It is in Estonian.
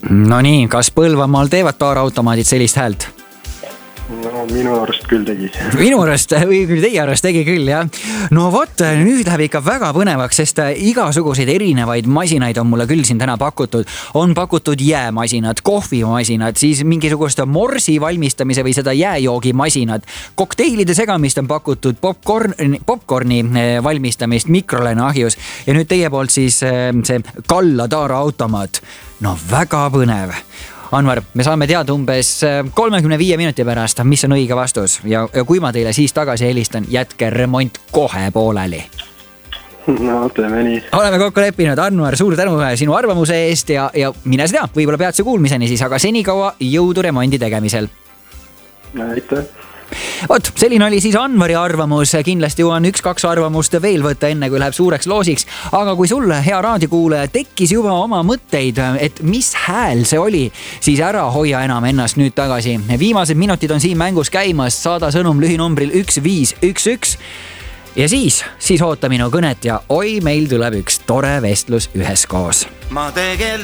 No nii, kas Põlvamaal teevad taaraautomaadid sellist häält? No minu arust küll tegi. Minu arust või teie arust tegi küll, jah. No vot, nüüd läheb ikka väga põnevaks, sest igasuguseid erinevaid masinaid on mulle küll siin täna pakutud. On pakutud jäämasinad, kohvimasinad, siis mingisugust morsi valmistamise või seda jääjoogimasinad. Kokteilide segamist on pakutud, popcorni valmistamist mikrolaineahjus ja nüüd teie poolt siis see Kalla taaraautomaat. No väga põnev. Anvar, me saame teada umbes 35 minuti pärast, mis on õige vastus ja kui ma teile siis tagasi helistan, jätke remont kohe pooleli. No teeme nii. Oleme kokku leppinud, Anvar, suur tänu sinu arvamuse eest ja mine seda, võib-olla peatse kuulmiseni siis, aga senikaua jõudu remondi tegemisel. Aitäh. Vot, selline oli siis Anvari arvamus, kindlasti jõuan 1-2 arvamust veel võtta enne kui läheb suureks loosiks, aga kui sulle, hea raadiokuulaja, tekkis juba oma mõtteid, et mis hääl see oli, siis ära hoia enam ennast nüüd tagasi. Viimased minutid on siin mängus käimas, saada sõnum lühinumbril 1511 ja siis oota minu kõnet ja oi, meil tuleb üks tore vestlus üheskoos. Ma tegelen